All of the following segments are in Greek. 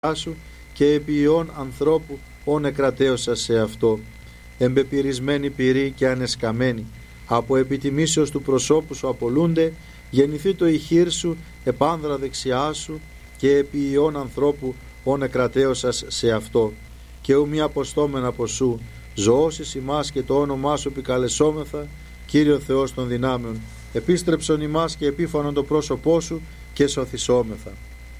σου και επί ιών ανθρώπου όν εκρατέωσα σε αυτό. Εμπεπυρισμένοι πυροί και ανεσκαμένοι, από επιτιμήσεως του προσώπου σου απολούνται, γεννηθεί το ηχείρ σου επάνδρα δεξιά σου και επί ιών ανθρώπου όν εκρατέωσας σε αυτό. Και ου μη αποστόμεν από σου, ζωώσεις ημάς και το όνομά σου επικαλεσόμεθα, Κύριο Θεός των δυνάμεων, επίστρεψον ημάς και επίφανον το πρόσωπό σου και σωθησόμεθα.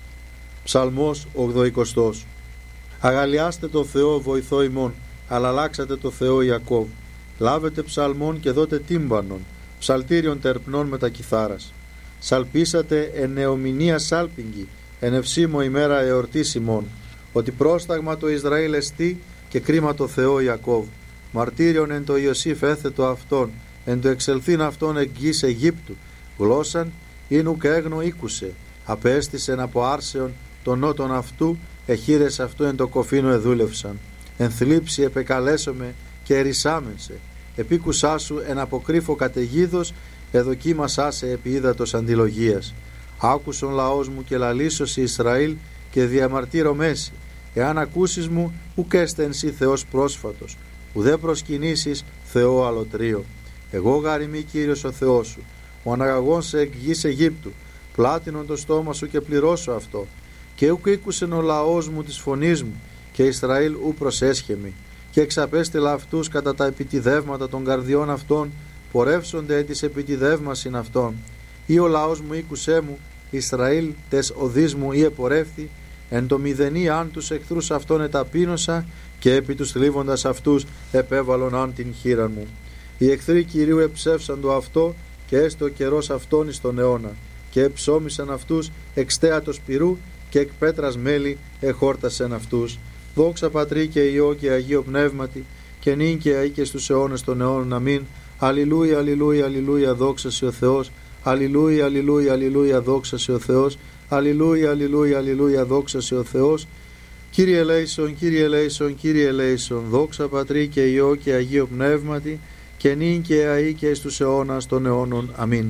Ψαλμός 80. Αγαλιάστε το Θεό βοηθό ημών, αλλά αλλάξατε το Θεό Ιακώβ. Λάβετε ψαλμών και δώτε τύμπανον, ψαλτήριον τερπνών με τα κιθάρας. Σαλπίσατε εν νεομηνία σάλπιγγι, εν ευσύμω ημέρα εορτής ημών, ότι πρόσταγμα το Ισραήλ εστί και κρίμα το Θεό Ιακώβ. Μαρτύριον εν το Ιωσήφ έθετο αυτόν, εν το εξελθήν αυτόν εκ γης Αιγύπτου, γλώσσαν ίνου και έγνο ήκουσε, απέστησεν από άρσεων των νότων αυτού, εχείρες αυτού εν το κοφίνο εδούλευσαν. Εν θλίψη επεκαλέσομαι και ερησάμενσε, επίκουσά σου εν αποκρύφω καταιγίδος, εδοκίμασά σε επί ύδατος αντιλογίας. Άκουσον λαός μου και λαλήσωσι Ισραήλ και διαμαρτύρω μέση. Εάν ακούσεις μου, ουκ έστε εν σύ Θεός πρόσφατος, ουδέ προσκυνήσεις Θεό αλωτρίο. Εγώ γαριμί Κύριος ο Θεός σου, ο αναγαγών σε εκ γης Αιγύπτου, πλάτινον το στόμα σου και πληρώσω αυτό. Και ουκ ήκουσεν ο λαός μου της φωνής μου, και Ισραήλ ου προσέσχεμη. Και εξαπέστειλα αυτούς κατά τα επιτιδεύματα των καρδιών αυτών, πορεύσονται εν της επιτιδεύμασιν αυτών. Ή ο λαός μου ήκουσέ μου, Ισραήλ τες οδείς μου ή επορεύθη, εν το μηδενή αν τους εχθρούς αυτών εταπείνωσα, και επί τους θλίβοντας αυτούς επέβαλον αν την χείραν μου. Οι εχθροί Κυρίου εψεύσαν το αυτό, και έστω ο καιρός αυτόν εις τον αιώνα, και εψώμησαν αυτούς εξ θέατος πυρού, και εκ πέτρας μέλη εχόρτασεν αυτούς. Δόξα Πατρί και Υιό και Αγίο Πνεύματι, και νυν και αεί και στους αιώνες των αιώνων. Αμήν. Αλληλούια, αλληλούια, αλληλούια, δόξα σε ο Θεός. Αλληλούια, αλληλούια, αλληλούια, δόξα σε ο Θεός. Αλληλούια, αλληλούια, αλληλούια, δόξα σε ο Θεός. Κύριε ελέησον, Κύριε ελέησον, Κύριε ελέησον. Δόξα Πατρί και Υιό και Αγίο Πνεύματι, και νυν και αεί και στους αιώνας των αιώνων. Αμήν.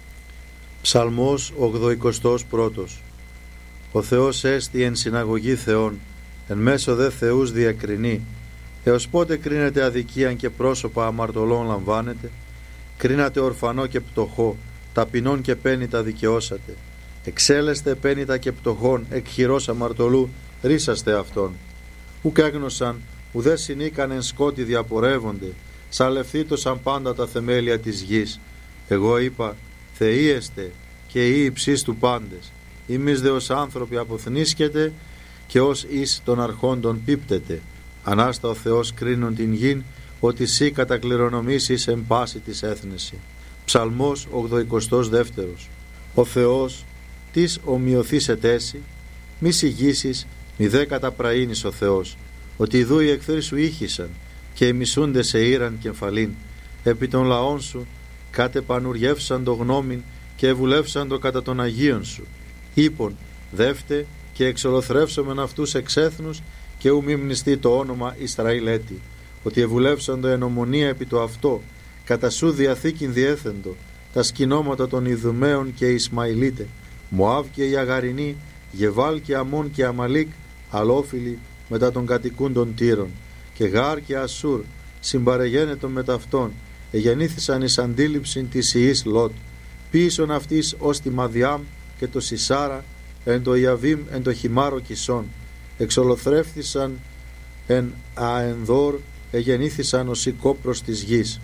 Ψαλμός 81. Ο Θεός έστι εν συναγωγή Θεών, εν μέσω δε Θεούς διακρινεί. Έως πότε κρίνετε αδικίαν και πρόσωπα αμαρτωλών λαμβάνετε? Κρίνατε ορφανό και πτωχό, ταπεινών και πένητα δικαιώσατε. Εξέλεστε πένητα και πτωχών, εκ χειρός αμαρτωλού ρίσαστε αυτόν. Ουκ έγνωσαν, ουδέ συνήκαν εν σκότη διαπορεύονται, σαλευθήτωσαν πάντα τα θεμέλια της γης. Εγώ είπα, Θεοί εστε και οι υψείς του πάντες. Εμείς δε ως άνθρωποι αποθνίσκετε και ως εις των αρχόντων πίπτετε. Ανάστα ο Θεός κρίνουν την γην, ότι σύ κατακληρονομήσεις εν πάση της έθνεση. Ψαλμός 82. Ο Θεός της ομοιωθήσετε έσυ, μη συγγύσεις, μη δε καταπραήνεις ο Θεός, ότι ιδού οι εχθροί σου ήχησαν και οι μισούντες σε ήραν κεφαλήν. Επί των λαών σου κατεπανουργεύσαν το γνώμην και ευουλεύσαν το κατά των Αγίων σου. Είπον, δεύτε και εξολοθρεύσομεν αυτούς εξ έθνους, και ου μη μνηστεί το όνομα Ισραήλ έτη, ότι ευουλεύσαντο εν ομονία επί το αυτό, κατά σου διαθήκην διέθεντο, τα σκηνώματα των Ιδουμαίων και Ισμαηλίτε, Μωάβ και οι Αγαρινοί, Γεβάλ και Αμών και Αμαλίκ, αλόφιλοι μετά των κατοικούντων Τύρων, και Γάρ και Ασούρ, συμπαρεγένετον με ταυτόν, εγεννήθησαν εις αντίληψην της ιής Λότ, πίσον αυτής ως τη Μαδιάμ και το Σισάρα, εν το Ιαβίμ εν το Χιμάρο Κισόν, εξολοθρεύθησαν εν Αενδόρ, εγεννήθησαν ως η κόπρος της γης.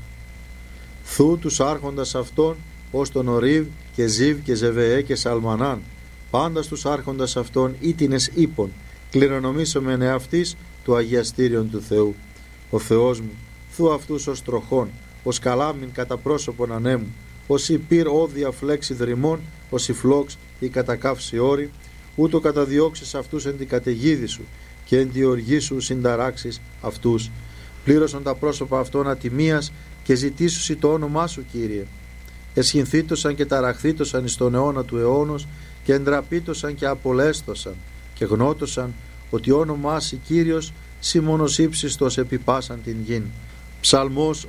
Θου τους άρχοντας αυτών ως τον Ορίβ και Ζίβ και Ζεβεέ και Σαλμανάν, πάντα στους άρχοντας αυτών ήτινες ύπων, κληρονομήσομεν εαυτής του αγιαστήριον του Θεού. Ο Θεός μου, θου αυτούς ως τροχών, ως καλάμιν κατά πρόσωπον ανέμου, ως η πυρ όδια φλέξη δρυμών, ως η φλόξ ή κατακαύση όρη, ούτω καταδιώξεις αυτούς εν την καταιγίδη σου και εν τη οργή σου συνταράξεις αυτούς. Πλήρωσαν τα πρόσωπα αυτών ατιμίας και ζητήσουσι το όνομά σου, Κύριε. Εσχυνθήτωσαν και ταραχθήτωσαν εις τον αιώνα του αιώνος και εντραπήτωσαν και απολέστωσαν και γνώτωσαν ότι όνομά σου, Κύριος, σοι μόνος ύψιστος επί πάσαν την γην. Ψαλμός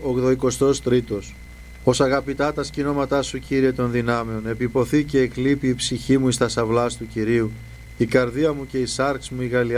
83. Ως αγαπητά τα σκηνώματά σου, Κύριε των δυνάμεων, επιποθεί και εκλείπει η ψυχή μου εις τα σαυλάς του Κυρίου. Η καρδία μου και η σάρξ μου η